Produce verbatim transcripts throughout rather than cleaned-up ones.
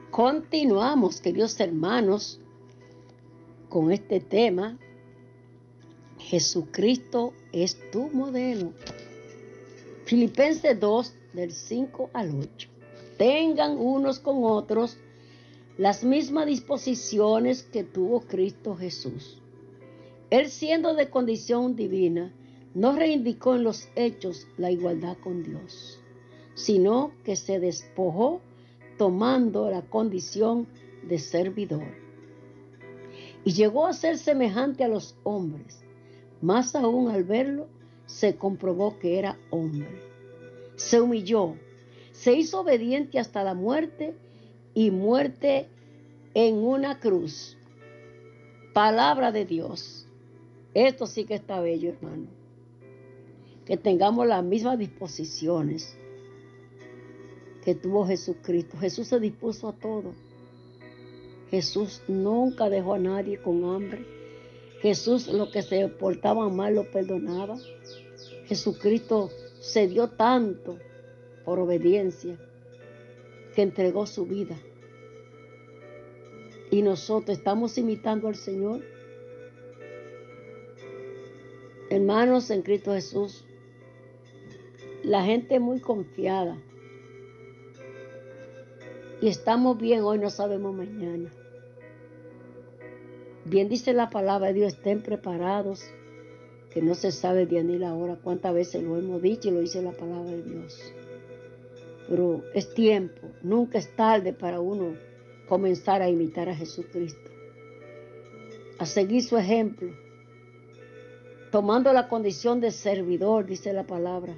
Continuamos, queridos hermanos, con este tema. Jesucristo es tu modelo. Filipenses dos, del cinco al ocho. Tengan unos con otros las mismas disposiciones que tuvo Cristo Jesús. Él, siendo de condición divina, no reivindicó en los hechos la igualdad con Dios, sino que se despojó tomando la condición de servidor. Y llegó a ser semejante a los hombres. Más aún, al verlo, se comprobó que era hombre. Se humilló, se hizo obediente hasta la muerte y muerte en una cruz. Palabra de Dios. Esto sí que está bello, hermano. Que tengamos las mismas disposiciones que tuvo Jesucristo. Jesús se dispuso a todo. Jesús nunca dejó a nadie con hambre. Jesús, lo que se portaba mal, lo perdonaba. Jesucristo se dio tanto por obediencia que entregó su vida. Y nosotros estamos imitando al Señor. Hermanos en Cristo Jesús, la gente es muy confiada. Y estamos bien hoy, no sabemos mañana. Bien dice la palabra de Dios, estén preparados, que no se sabe el día ni la hora. Cuántas veces lo hemos dicho y lo dice la palabra de Dios. Pero es tiempo, nunca es tarde para uno comenzar a imitar a Jesucristo, a seguir su ejemplo, tomando la condición de servidor, dice la palabra.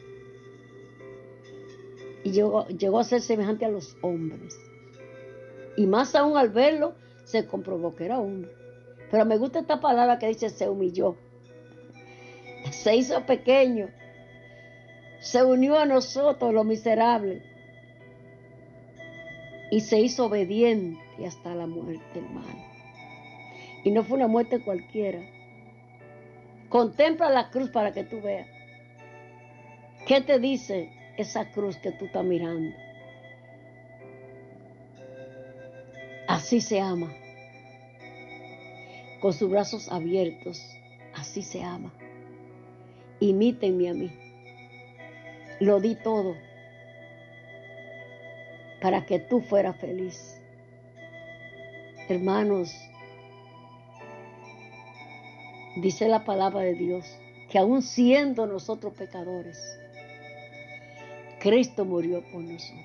Y llegó, llegó a ser semejante a los hombres. Y más aún, al verlo, se comprobó que era hombre. Pero me gusta esta palabra que dice, se humilló. Se hizo pequeño. Se unió a nosotros, los miserables. Y se hizo obediente hasta la muerte, hermano. Y no fue una muerte cualquiera. Contempla la cruz para que tú veas. ¿Qué te dice esa cruz que tú estás mirando? Así se ama. Con sus brazos abiertos. Así se ama. Imítenme a mí. Lo di todo para que tú fueras feliz. Hermanos, dice la palabra de Dios que aún siendo nosotros pecadores, Cristo murió por nosotros.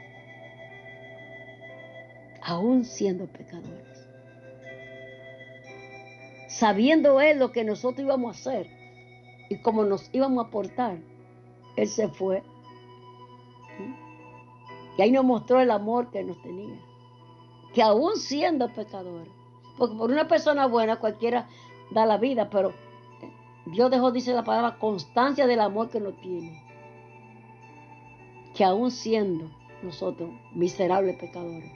Aún siendo pecadores. Sabiendo Él lo que nosotros íbamos a hacer y cómo nos íbamos a portar, Él se fue. Y ahí nos mostró el amor que nos tenía. Que aún siendo pecadores, porque por una persona buena cualquiera da la vida, pero Dios dejó, dice la palabra, constancia del amor que nos tiene. Que aún siendo nosotros miserables pecadores,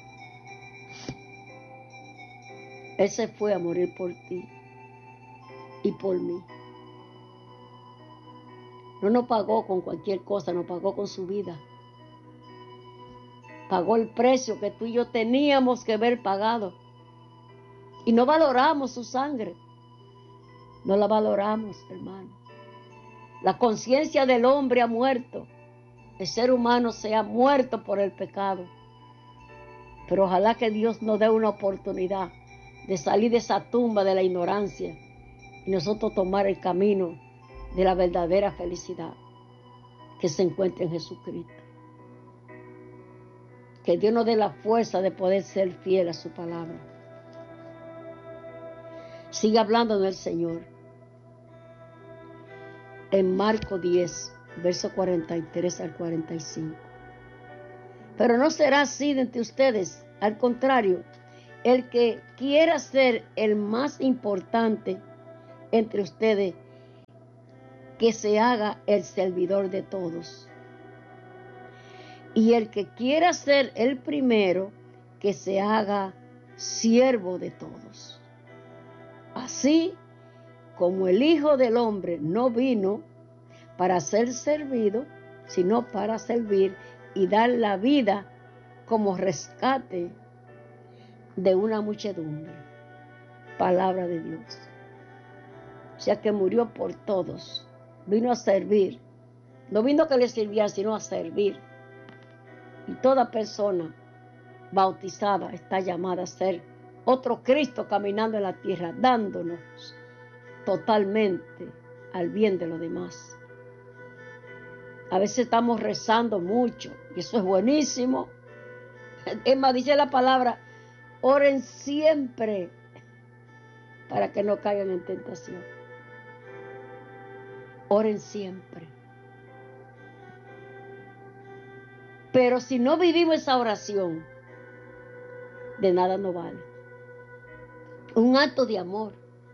Él se fue a morir por ti y por mí. No nos pagó con cualquier cosa, nos pagó con su vida. Pagó el precio que tú y yo teníamos que haber pagado. Y no valoramos su sangre. No la valoramos, hermano. La conciencia del hombre ha muerto. El ser humano se ha muerto por el pecado. Pero ojalá que Dios nos dé una oportunidad de salir de esa tumba de la ignorancia y nosotros tomar el camino de la verdadera felicidad que se encuentra en Jesucristo. Que Dios nos dé la fuerza de poder ser fiel a su palabra. Sigue hablando del Señor. En Marcos diez, verso cuarenta y tres al cuarenta y cinco. Pero no será así de entre ustedes. Al contrario, el que quiera ser el más importante entre ustedes, que se haga el servidor de todos. Y el que quiera ser el primero, que se haga siervo de todos. Así como el Hijo del Hombre no vino para ser servido, sino para servir y dar la vida como rescate de una muchedumbre. Palabra de Dios. O sea que murió por todos. Vino a servir. No vino a que le sirvieran, sino a servir. Y toda persona bautizada está llamada a ser otro Cristo caminando en la tierra, dándonos totalmente al bien de los demás. A veces estamos rezando mucho y eso es buenísimo. Es más, dice la palabra, oren siempre para que no caigan en tentación. Oren siempre. Pero si no vivimos esa oración, de nada nos vale. Un acto de amor.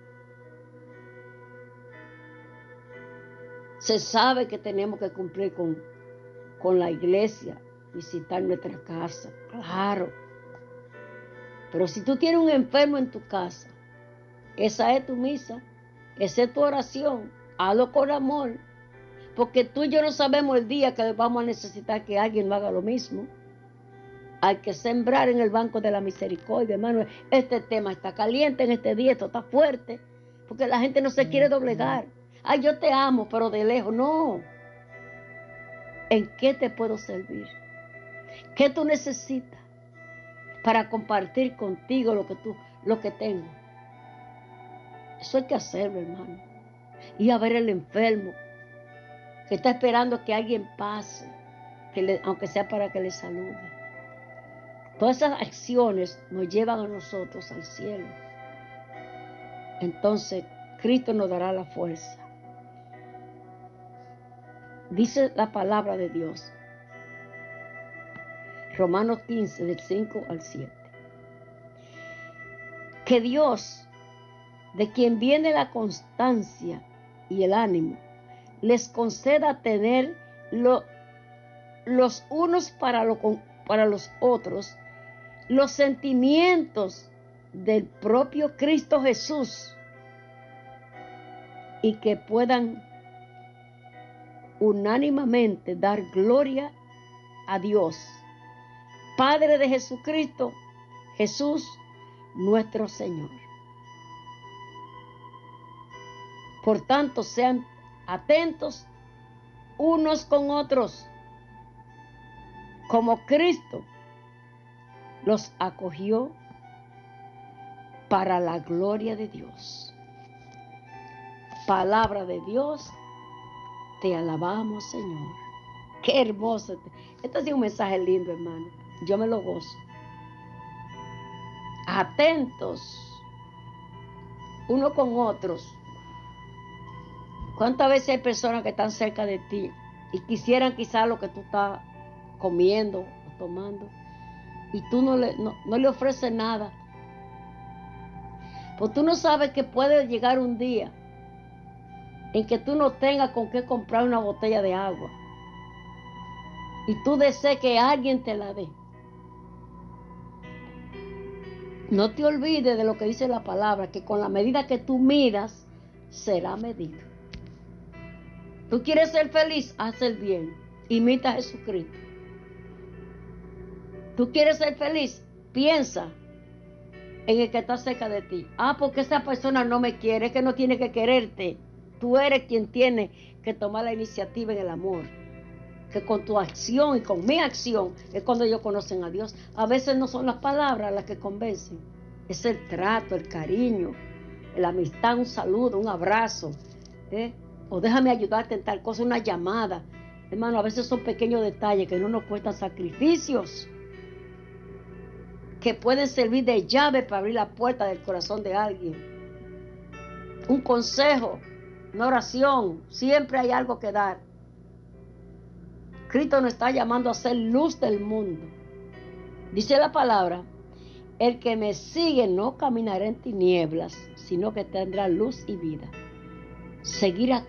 Se sabe que tenemos que cumplir con, con la iglesia, visitar nuestra casa, claro. Pero si tú tienes un enfermo en tu casa, esa es tu misa, esa es tu oración, hazlo con amor, porque tú y yo no sabemos el día que vamos a necesitar que alguien lo haga lo mismo. Hay que sembrar en el banco de la misericordia, hermano. Este tema está caliente en este día, esto está fuerte, porque la gente no se quiere doblegar. Ay, yo te amo, pero de lejos, no. ¿En qué te puedo servir? ¿Qué tú necesitas para compartir contigo lo que tú, lo que tengo? Eso hay que hacerlo, hermano. Y a ver el enfermo que está esperando que alguien pase, que le, aunque sea para que le salude. Todas esas acciones nos llevan a nosotros al cielo. Entonces, Cristo nos dará la fuerza. Dice la palabra de Dios, Romanos quince, del cinco al siete, que Dios, de quien viene la constancia y el ánimo, les conceda tener lo, los unos para, lo, para los otros los sentimientos del propio Cristo Jesús y que puedan unánimemente dar gloria a Dios, Padre de Jesucristo, Jesús nuestro Señor. Por tanto, sean atentos unos con otros, como Cristo los acogió para la gloria de Dios. Palabra de Dios, te alabamos, Señor. Qué hermoso. Este ha sido un mensaje lindo, hermano. Yo me lo gozo. Atentos uno con otros. ¿Cuántas veces hay personas que están cerca de ti y quisieran quizás lo que tú estás comiendo o tomando y tú no le, no, no le ofreces nada? Pues tú no sabes que puede llegar un día en que tú no tengas con qué comprar una botella de agua y tú desees que alguien te la dé. No te olvides de lo que dice la palabra, que con la medida que tú midas, será medido. Tú quieres ser feliz, haz el bien, imita a Jesucristo. Tú quieres ser feliz, piensa en el que está cerca de ti. Ah, porque esa persona no me quiere, es que no tiene que quererte. Tú eres quien tiene que tomar la iniciativa en el amor. Que con tu acción y con mi acción es cuando ellos conocen a Dios. A veces no son las palabras las que convencen. Es el trato, el cariño, la amistad, un saludo, un abrazo. ¿eh? O déjame ayudarte en tal cosa, una llamada. Hermano, a veces son pequeños detalles que no nos cuestan sacrificios, que pueden servir de llave para abrir la puerta del corazón de alguien. Un consejo, una oración, siempre hay algo que dar. Cristo nos está llamando a ser luz del mundo. Dice la palabra, el que me sigue no caminará en tinieblas, sino que tendrá luz y vida. Seguir a